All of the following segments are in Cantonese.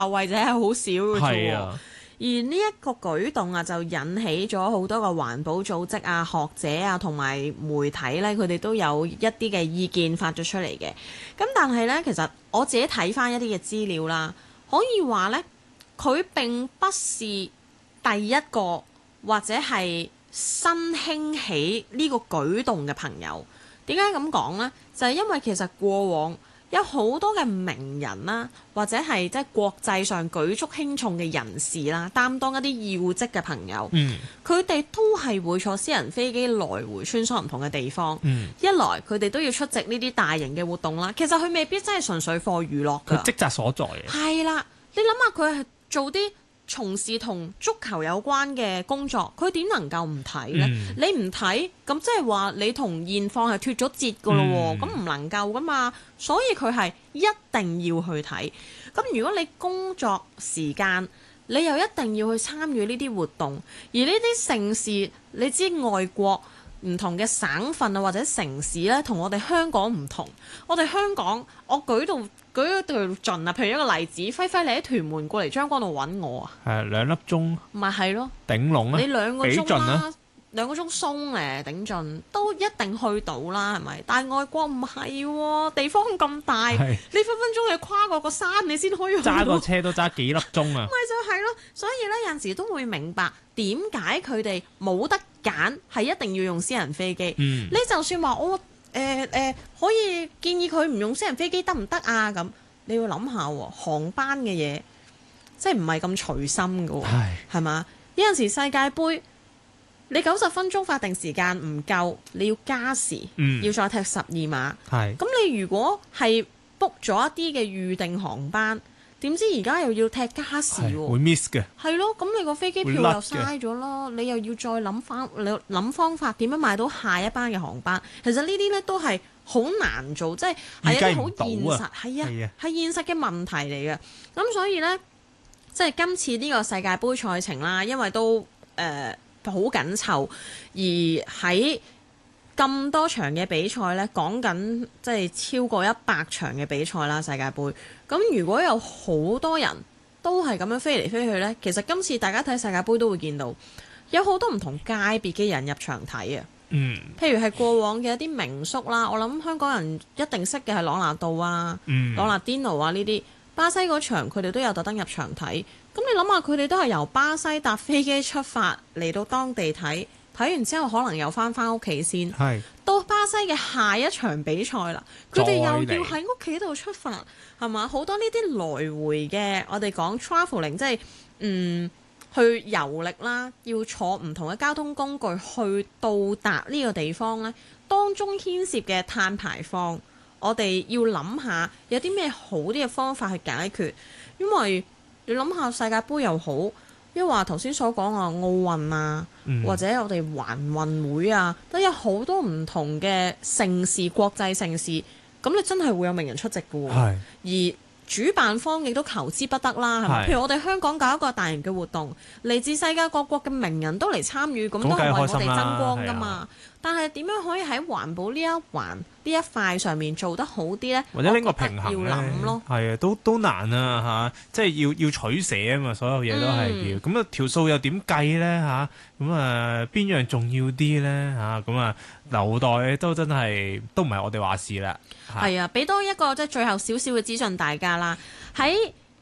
惠者係好少嘅啫喎。 係啊， 而呢一個舉動啊，就引起咗好多個環保組織啊、學者啊同埋媒體呢，佢哋都有一啲嘅意見發咗出嚟嘅。咁但係呢，其實我自己睇翻一啲嘅資料啦，可以話呢，佢並不是第一個或者係新興起呢個舉動嘅朋友。點解咁講呢？就係因為其實過往有好多嘅名人啦，或者係即係國際上舉足輕重嘅人士啦，擔當一啲要職嘅朋友，佢哋都係會坐私人飛機來回穿梭唔同嘅地方。一來佢哋都要出席呢啲大型嘅活動啦，其實佢未必真係純粹課娛樂㗎。 佢職責所在嘅。 係啦，你諗下佢係做啲從事同足球有關嘅工作，佢點能夠唔睇呢？你唔睇，咁即係話你同現況係脫咗節㗎咯喎，咁唔能夠㗎嘛。所以佢係一定要去睇。咁如果你工作時間，你又一定要去參與呢啲活動，而呢啲盛事，你知外國唔同嘅省份啊或者城市呢，同我哋香港唔同。我哋香港，我舉到盡啊，譬如一個例子，輝輝你喺屯門過嚟將軍澳揾我啊， 係2粒鐘咪係咯， 頂籠啊， 你2個鐘幾盡啊啦，2個鐘鬆咧頂盡都一定去到啦，係咪？但係外國唔係喎，地方咁大，你分分鐘要跨過個山你先可以去到， 揸個車都揸幾粒鐘啊！ 咪就係咯，所以咧有陣時都會明白點解佢哋冇得揀，係一定要用私人飛機。你就算話我可以建議佢唔用私人飛機得唔得啊？咁你要諗下喎，航班嘅嘢即係唔係咁隨心嘅喎，係嘛？有陣時世界盃你90分鐘法定時間唔夠，你要加時，要再踢12碼。咁你如果係 book 咗一啲嘅預定航班，點知而家又要踢加時喎， 會 miss 嘅。係咯，咁你個飛機票又嘥咗咯，你又要再諗方法點樣買到下一班嘅航班。其實呢啲呢都係好難做，即係一啲好現實，係現實嘅問題嚟嘅。咁所以呢，即係今次呢個世界盃賽程啦，因為都好緊湊，而喺咁多場嘅比賽呢，講緊即係超過100場嘅比賽啦，世界盃。咁如果有好多人都係咁樣飛嚟飛去呢，其實今次大家睇世界盃都會見到有好多唔同界別嘅人入場睇啊。譬如係過往嘅一啲名宿啦，我諗香港人一定識嘅係朗拿度啊、朗拿甸奴啊呢啲。巴西嗰場佢哋都有特登入場睇。咁你諗下，佢哋都係由巴西搭飛機出發嚟到當地睇完之後，可能又翻屋企先。到巴西嘅下一場比賽啦，佢哋又要喺屋企度出發，係嘛？好多呢啲來回嘅，我哋講 travelling， 即係去遊歷啦，要坐唔同嘅交通工具去到達呢個地方呢，當中牽涉嘅碳排放，我哋要諗下有啲咩好啲嘅方法去解決，因為你諗下世界盃又好，因為話頭先所講啊奧運啊，或者我哋環運會啊，都有好多唔同嘅盛事，國際盛事，咁你真係會有名人出席嘅喎，而主辦方亦都求之不得啦，係咪？譬如我哋香港搞一個大型嘅活動，嚟自世界各國嘅名人都嚟參與，咁都係為我哋爭光㗎嘛。但係點樣可以喺環保呢一環呢一塊上面做得好啲呢？ 或者拎個平衡要諗咯。 係啊，都難啊嚇，即係要取捨啊嘛，所有嘢都係要。咁啊條數又點計呢嚇？咁啊邊樣重要啲呢嚇？咁啊留待都真係都唔係我哋話事啦。 係啊，俾多一個即係最後少少嘅資訊大家啦。喺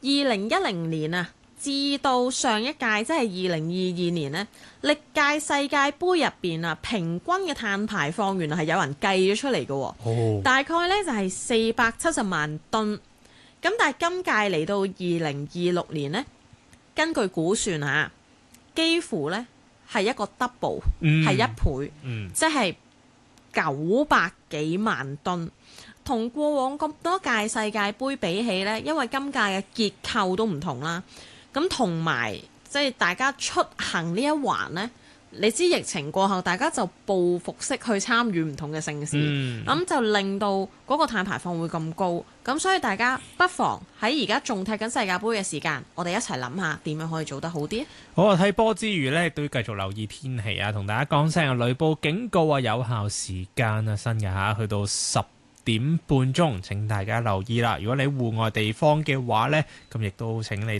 2010年啊，至到上一屆即係2022年呢，歷屆世界盃入邊啊，平均嘅碳排放原來係有人計咗出嚟嘅，大概呢就係470萬噸。咁但係今屆嚟到2026年呢，根據估算嚇，幾乎呢係一個 double，係1倍，即係900幾萬噸。同過往咁多屆世界盃比起呢，因為今屆嘅結構都唔同啦，咁同埋即係大家出行呢一環呢，你知疫情過後大家就報復式去參與唔同嘅盛事，咁就令到嗰個碳排放會咁高，咁所以大家不妨喺而家仲踢緊世界盃嘅時間，我哋一齊諗下點樣可以做得好啲。 好啊，睇波之餘呢，都要繼續留意天氣啊，同大家講聲啊，雷暴警告啊，有效時間啊，新嘅嚇，去到10點點半鐘，請大家留意啦。如果你戶外地方嘅話呢，咁亦都請你